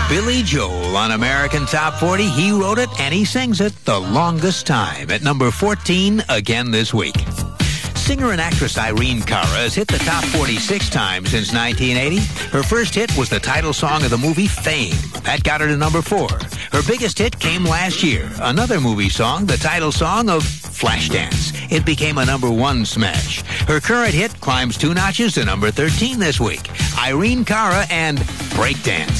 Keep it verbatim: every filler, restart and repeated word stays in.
Billy Joel on American Top forty. He wrote it and he sings it The Longest Time at number fourteen again this week. Singer and actress Irene Cara has hit the top forty six times since nineteen eighty. Her first hit was the title song of the movie Fame. That got her to number four. Her biggest hit came last year. Another movie song, the title song of Flashdance. It became a number one smash. Her current hit climbs two notches to number thirteen this week. Irene Cara and Breakdance.